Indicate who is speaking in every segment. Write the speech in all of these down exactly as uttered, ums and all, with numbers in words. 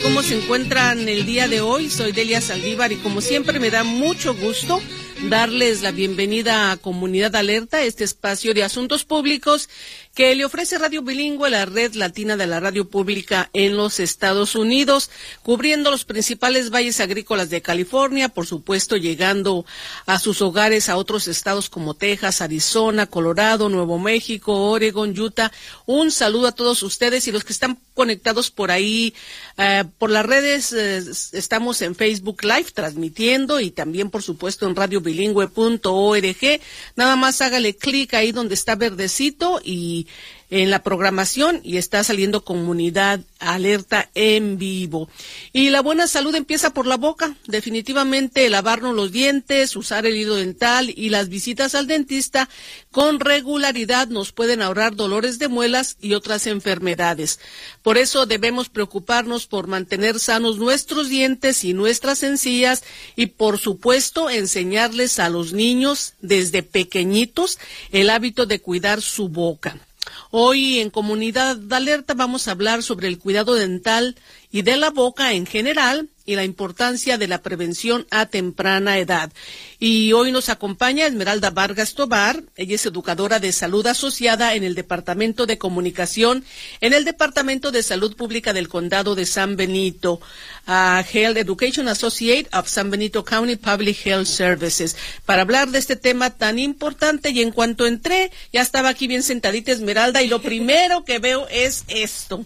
Speaker 1: ¿Cómo se encuentran el día de hoy? Soy Delia Saldívar y como siempre me da mucho gusto darles la bienvenida a Comunidad Alerta, este espacio de asuntos públicos que le ofrece Radio Bilingüe, la red latina de la radio pública en los Estados Unidos, cubriendo los principales valles agrícolas de California, por supuesto llegando a sus hogares a otros estados como Texas, Arizona, Colorado, Nuevo México, Oregon, Utah. Un saludo a todos ustedes y los que están conectados por ahí, eh, por las redes, eh, estamos en Facebook Live transmitiendo y también por supuesto en radio bilingüe punto org. Nada más hágale clic ahí donde está verdecito y en la programación y está saliendo Comunidad Alerta en vivo. Y la buena salud empieza por la boca. Definitivamente lavarnos los dientes, usar el hilo dental y las visitas al dentista con regularidad nos pueden ahorrar dolores de muelas y otras enfermedades. Por eso debemos preocuparnos por mantener sanos nuestros dientes y nuestras encías y por supuesto enseñarles a los niños desde pequeñitos el hábito de cuidar su boca. Hoy en Comunidad Alerta vamos a hablar sobre el cuidado dental y de la boca en general y la importancia de la prevención a temprana edad. Y hoy nos acompaña Esmeralda Vargas Tobar. Ella es educadora de salud asociada en el Departamento de Comunicación en el Departamento de Salud Pública del Condado de San Benito, uh, Health Education Associate of San Benito County Public Health Services, para hablar de este tema tan importante. Y en cuanto entré, ya estaba aquí bien sentadita Esmeralda y lo primero que veo es esto.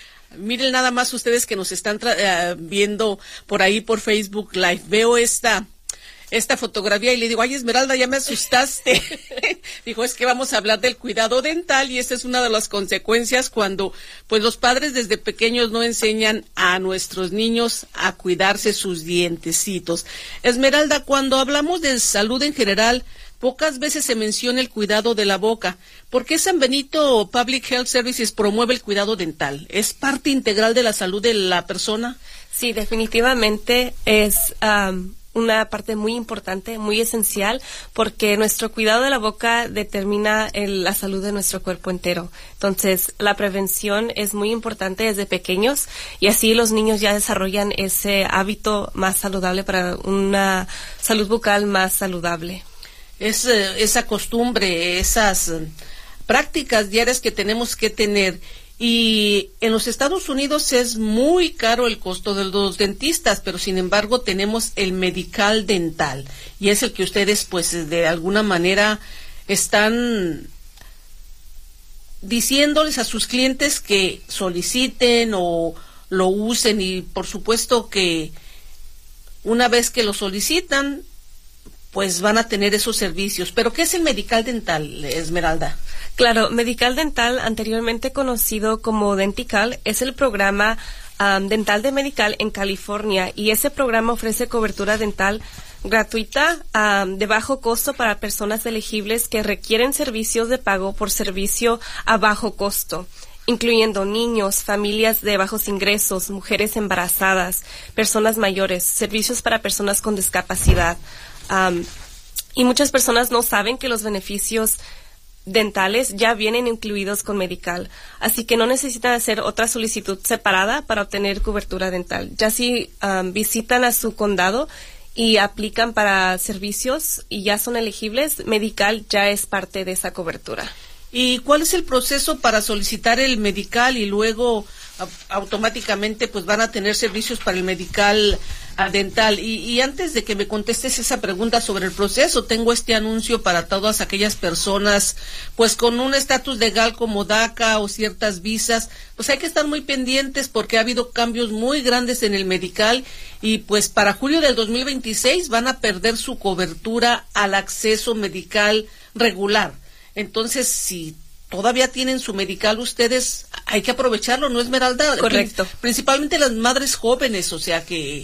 Speaker 1: Miren nada más ustedes que nos están uh, viendo por ahí por Facebook Live. Veo esta esta fotografía y le digo, ay Esmeralda, ya me asustaste. Dijo, es que vamos a hablar del cuidado dental y esta es una de las consecuencias cuando pues los padres desde pequeños no enseñan a nuestros niños a cuidarse sus dientecitos. Esmeralda, cuando hablamos de salud en general, pocas veces se menciona el cuidado de la boca. ¿Por qué San Benito Public Health Services promueve el cuidado dental? ¿Es parte integral de la salud de la persona?
Speaker 2: Sí, definitivamente es um, una parte muy importante, muy esencial, porque nuestro cuidado de la boca determina el, la salud de nuestro cuerpo entero. Entonces, la prevención es muy importante desde pequeños y así los niños ya desarrollan ese hábito más saludable para una salud bucal más saludable.
Speaker 1: Es eh, esa costumbre, esas eh, prácticas diarias que tenemos que tener. Y en los Estados Unidos es muy caro el costo de los dentistas, pero sin embargo tenemos el medical dental y es el que ustedes pues de alguna manera están diciéndoles a sus clientes que soliciten o lo usen y por supuesto que una vez que lo solicitan pues van a tener esos servicios. ¿Pero qué es el medical dental, Esmeralda?
Speaker 2: Claro, Medical Dental, anteriormente conocido como Dentical, es el programa um, dental de Medical en California y ese programa ofrece cobertura dental gratuita um, de bajo costo para personas elegibles que requieren servicios de pago por servicio a bajo costo, incluyendo niños, familias de bajos ingresos, mujeres embarazadas, personas mayores, servicios para personas con discapacidad. Um, y muchas personas no saben que los beneficios dentales ya vienen incluidos con Medical, así que no necesitan hacer otra solicitud separada para obtener cobertura dental. Ya si um, visitan a su condado y aplican para servicios y ya son elegibles, Medical ya es parte de esa cobertura.
Speaker 1: ¿Y cuál es el proceso para solicitar el Medical y luego automáticamente pues van a tener servicios para el medical dental? Y, y antes de que me contestes esa pregunta sobre el proceso, tengo este anuncio para todas aquellas personas pues con un estatus legal como DACA o ciertas visas. Pues hay que estar muy pendientes porque ha habido cambios muy grandes en el medical y pues para julio del dos mil veintiséis van a perder su cobertura al acceso medical regular. Entonces, si todavía tienen su medical ustedes, hay que aprovecharlo, ¿no, Esmeralda?
Speaker 2: Correcto.
Speaker 1: Principalmente las madres jóvenes, o sea que...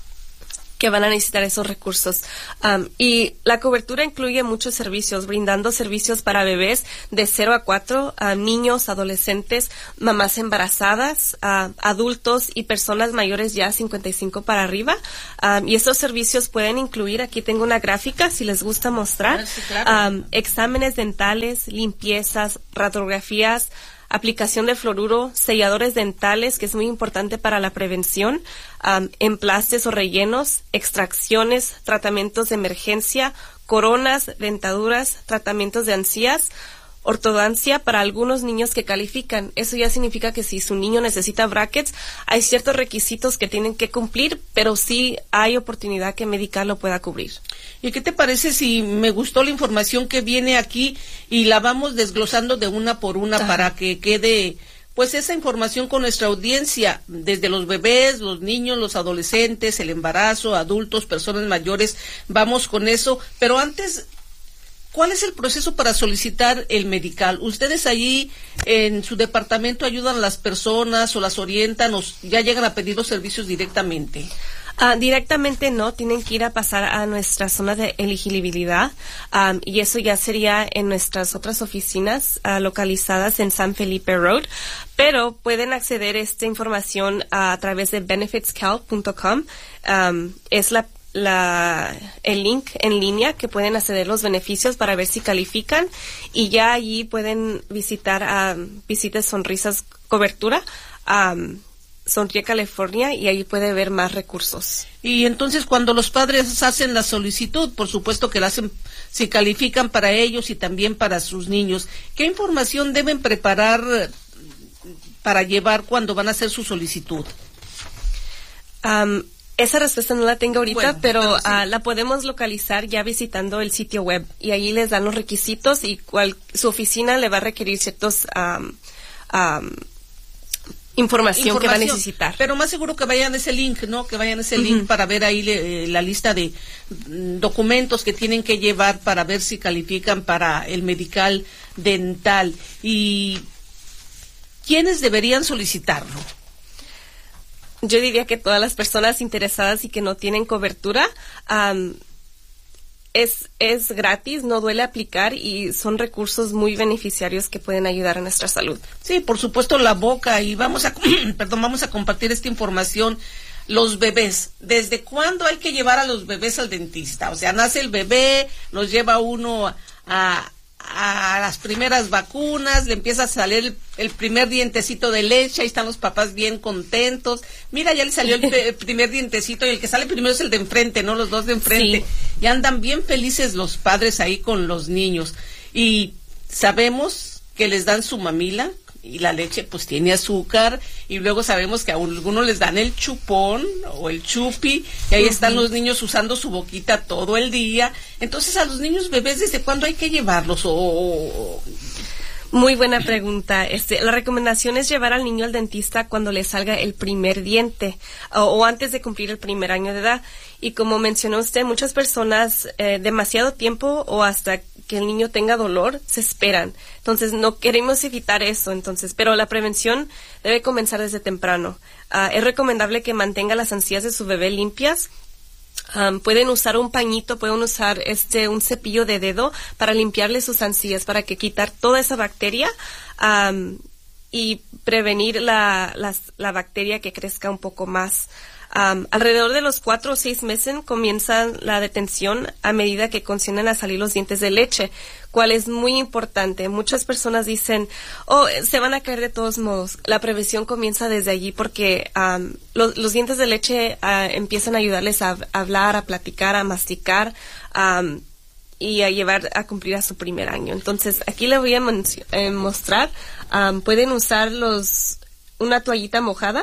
Speaker 2: que van a necesitar esos recursos. Um, y la cobertura incluye muchos servicios, brindando servicios para bebés de cero a cuatro, uh, niños, adolescentes, mamás embarazadas, uh, adultos y personas mayores ya cincuenta y cinco para arriba. Um, y estos servicios pueden incluir, aquí tengo una gráfica, si les gusta mostrar,
Speaker 1: sí, claro.
Speaker 2: um, exámenes dentales, limpiezas, radiografías, aplicación de fluoruro, selladores dentales, que es muy importante para la prevención, um, emplastes o rellenos, extracciones, tratamientos de emergencia, coronas, dentaduras, tratamientos de encías, ortodoncia para algunos niños que califican. Eso ya significa que si su niño necesita brackets, hay ciertos requisitos que tienen que cumplir, pero sí hay oportunidad que Medical lo pueda cubrir.
Speaker 1: ¿Y qué te parece si me gustó la información que viene aquí y la vamos desglosando de una por una? Ajá. Para que quede pues esa información con nuestra audiencia, desde los bebés, los niños, los adolescentes, el embarazo, adultos, personas mayores? Vamos con eso, pero antes, ¿cuál es el proceso para solicitar el Medical? ¿Ustedes allí en su departamento ayudan a las personas o las orientan o ya llegan a pedir los servicios directamente?
Speaker 2: Uh, directamente no, tienen que ir a pasar a nuestra zona de elegibilidad um, y eso ya sería en nuestras otras oficinas uh, localizadas en San Felipe Road, pero pueden acceder a esta información uh, a través de benefits cal punto com. Um, es la La, el link en línea que pueden acceder los beneficios para ver si califican y ya allí pueden visitar um, Visitas Sonrisas Cobertura, um, Sonríe California, y ahí puede ver más recursos.
Speaker 1: Y entonces cuando los padres hacen la solicitud, por supuesto que la hacen si califican para ellos y también para sus niños, ¿qué información deben preparar para llevar cuando van a hacer su solicitud?
Speaker 2: Um, Esa respuesta no la tengo ahorita,
Speaker 1: bueno,
Speaker 2: pero,
Speaker 1: pero sí.
Speaker 2: uh, la podemos localizar ya visitando el sitio web y ahí les dan los requisitos y cual, su oficina le va a requerir ciertos um, um, información, información que va a necesitar.
Speaker 1: Pero más seguro que vayan a ese link, ¿no? Que vayan a ese uh-huh. link para ver ahí le, la lista de mm, documentos que tienen que llevar para ver si califican para el Medical dental. ¿Y quiénes deberían solicitarlo?
Speaker 2: Yo diría que todas las personas interesadas y que no tienen cobertura, um, es, es gratis, no duele aplicar y son recursos muy beneficiarios que pueden ayudar a nuestra salud.
Speaker 1: Sí, por supuesto, la boca, y vamos a, perdón, vamos a compartir esta información. Los bebés, ¿desde cuándo hay que llevar a los bebés al dentista? O sea, nace el bebé, los lleva uno a, a las primeras vacunas, le empieza a salir el, el primer dientecito de leche, ahí están los papás bien contentos. Mira, ya le salió el, el primer dientecito y el que sale primero es el de enfrente, ¿no? Los dos de enfrente. Sí. Y andan bien felices los padres ahí con los niños. Y sabemos que les dan su mamila, y la leche pues tiene azúcar, y luego sabemos que a algunos les dan el chupón o el chupi, y ahí uh-huh. están los niños usando su boquita todo el día. Entonces, a los niños bebés, ¿desde cuándo hay que llevarlos? O, o...
Speaker 2: Muy buena pregunta. Este, la recomendación es llevar al niño al dentista cuando le salga el primer diente o, o antes de cumplir el primer año de edad. Y como mencionó usted, muchas personas eh, demasiado tiempo o hasta que el niño tenga dolor se esperan. Entonces no queremos evitar eso. Entonces, pero la prevención debe comenzar desde temprano. Uh, es recomendable que mantenga las encías de su bebé limpias. Um, pueden usar un pañito, pueden usar este un cepillo de dedo para limpiarle sus encías, para que quitar toda esa bacteria um, y prevenir la, la, la bacteria que crezca un poco más. Um, alrededor de los cuatro o seis meses comienza la detención a medida que comienzan a salir los dientes de leche, cual es muy importante. Muchas personas dicen, oh, se van a caer de todos modos. La prevención comienza desde allí porque um, los, los dientes de leche uh, empiezan a ayudarles a, a hablar, a platicar, a masticar um, y a llevar a cumplir a su primer año. Entonces, aquí le voy a eh, mostrar. Um, pueden usar los una toallita mojada.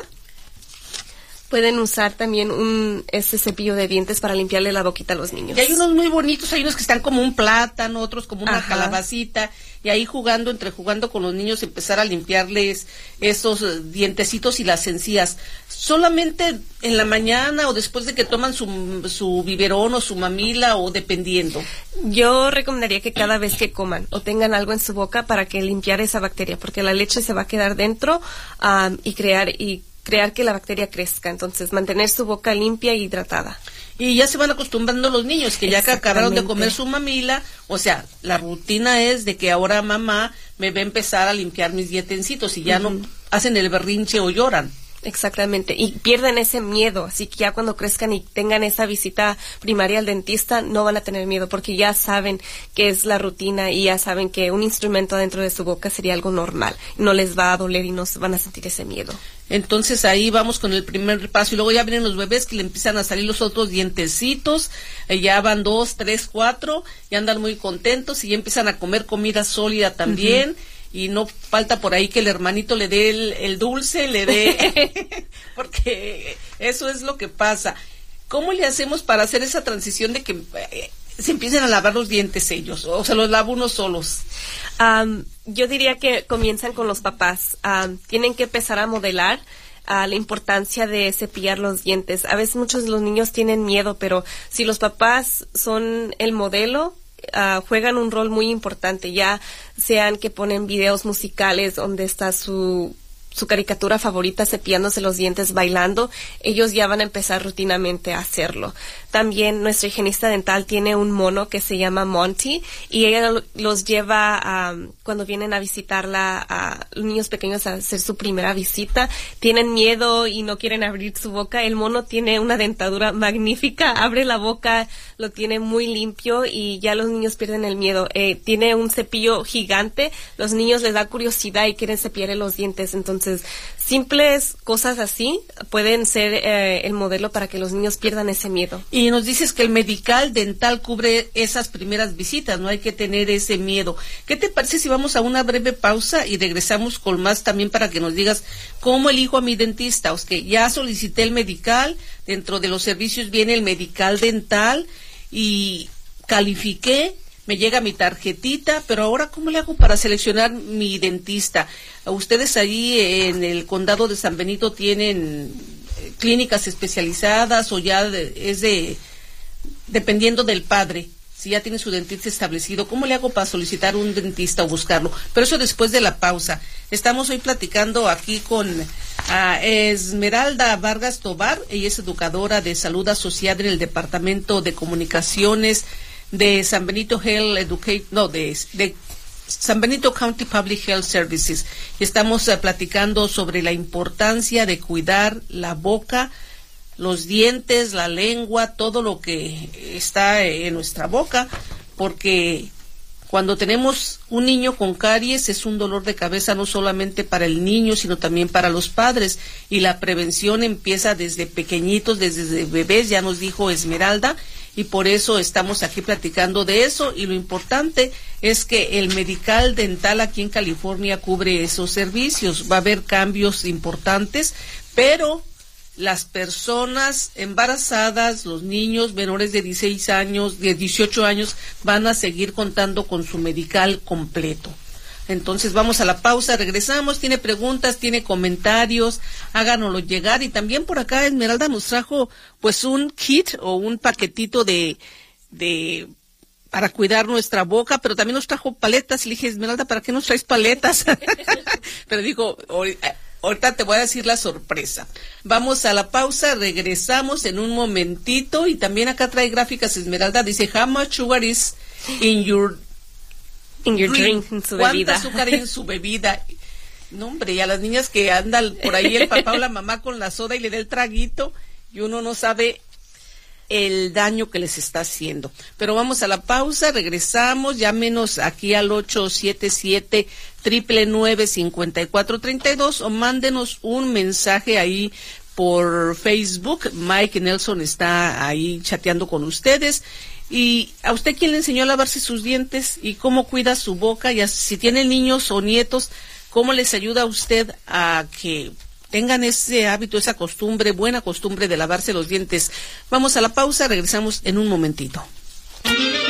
Speaker 2: Pueden usar también un este cepillo de dientes para limpiarle la boquita a los niños.
Speaker 1: Y hay unos muy bonitos, hay unos que están como un plátano, otros como una Ajá. calabacita, y ahí jugando, entre jugando con los niños, empezar a limpiarles esos dientecitos y las encías. ¿Solamente en la mañana o después de que toman su, su biberón o su mamila, o dependiendo?
Speaker 2: Yo recomendaría que cada vez que coman o tengan algo en su boca para que limpiar esa bacteria, porque la leche se va a quedar dentro um, y crear y crear que la bacteria crezca. Entonces, mantener su boca limpia y hidratada.
Speaker 1: Y ya se van acostumbrando los niños, que ya que acabaron de comer su mamila, o sea, la rutina es de que ahora mamá me va a empezar a limpiar mis dientecitos y ya uh-huh. no hacen el berrinche o lloran.
Speaker 2: Exactamente, y pierden ese miedo, así que ya cuando crezcan y tengan esa visita primaria al dentista, no van a tener miedo, porque ya saben que es la rutina y ya saben que un instrumento dentro de su boca sería algo normal, no les va a doler y no van a sentir ese miedo.
Speaker 1: Entonces ahí vamos con el primer paso, y luego ya vienen los bebés que le empiezan a salir los otros dientecitos, eh, ya van dos, tres, cuatro, y andan muy contentos y ya empiezan a comer comida sólida también. Uh-huh. Y no falta por ahí que el hermanito le dé el, el dulce, le dé, porque eso es lo que pasa. ¿Cómo le hacemos para hacer esa transición de que eh, se empiecen a lavar los dientes ellos, o se los lava uno solos?
Speaker 2: Um, yo diría que comienzan con los papás. Um, tienen que empezar a modelar uh, la importancia de cepillar los dientes. A veces muchos de los niños tienen miedo, pero si los papás son el modelo, Uh, juegan un rol muy importante, ya sean que ponen videos musicales donde está su su caricatura favorita cepillándose los dientes bailando, ellos ya van a empezar rutinamente a hacerlo. También nuestra higienista dental tiene un mono que se llama Monty y ella lo, los lleva a, cuando vienen a visitarla a los niños pequeños a hacer su primera visita, tienen miedo y no quieren abrir su boca. El mono tiene una dentadura magnífica, abre la boca, lo tiene muy limpio y ya los niños pierden el miedo. Eh, tiene un cepillo gigante, los niños les da curiosidad y quieren cepillar los dientes, entonces simples cosas así pueden ser eh, el modelo para que los niños pierdan ese miedo.
Speaker 1: Y nos dices que el medical dental cubre esas primeras visitas, no hay que tener ese miedo. ¿Qué te parece si vamos a una breve pausa y regresamos con más también para que nos digas cómo elijo a mi dentista? O sea, que ya solicité el medical, dentro de los servicios viene el medical dental y califiqué, me llega mi tarjetita, pero ahora ¿cómo le hago para seleccionar mi dentista? Ustedes ahí en el condado de San Benito tienen clínicas especializadas o ya de, es de, dependiendo del padre, si ya tiene su dentista establecido, ¿cómo le hago para solicitar un dentista o buscarlo? Pero eso después de la pausa. Estamos hoy platicando aquí con uh, Esmeralda Vargas Tobar, ella es educadora de salud asociada en el Departamento de Comunicaciones de San Benito Health Educate, no, de, de San Benito County Public Health Services. Estamos uh, platicando sobre la importancia de cuidar la boca, los dientes, la lengua, todo lo que está en nuestra boca, porque cuando tenemos un niño con caries es un dolor de cabeza no solamente para el niño, sino también para los padres, y la prevención empieza desde pequeñitos, desde bebés, ya nos dijo Esmeralda, y por eso estamos aquí platicando de eso, y lo importante es que el medical dental aquí en California cubre esos servicios. Va a haber cambios importantes, pero las personas embarazadas, los niños menores de dieciséis años, de dieciocho años, van a seguir contando con su medical completo. Entonces vamos a la pausa, regresamos, tiene preguntas, tiene comentarios, háganoslo llegar. Y también por acá Esmeralda nos trajo pues un kit o un paquetito de, de para cuidar nuestra boca, pero también nos trajo paletas. Y le dije, Esmeralda, ¿para qué nos traes paletas? Pero dijo, ahorita te voy a decir la sorpresa. Vamos a la pausa, regresamos en un momentito. Y también acá trae gráficas Esmeralda, dice, how much sugar is in your
Speaker 2: In your drink, en su bebida.
Speaker 1: ¿Cuánta azúcar hay en su bebida? No, hombre, y a las niñas que andan por ahí el papá o la mamá con la soda y le da el traguito, y uno no sabe el daño que les está haciendo. Pero vamos a la pausa, regresamos, llámenos aquí al ocho siete siete, nueve nueve nueve, cinco cuatro tres dos o mándenos un mensaje ahí por Facebook. Mike Nelson está ahí chateando con ustedes. ¿Y a usted quién le enseñó a lavarse sus dientes y cómo cuida su boca? Y si tiene niños o nietos, ¿cómo les ayuda a usted a que tengan ese hábito, esa costumbre, buena costumbre de lavarse los dientes? Vamos a la pausa, regresamos en un momentito.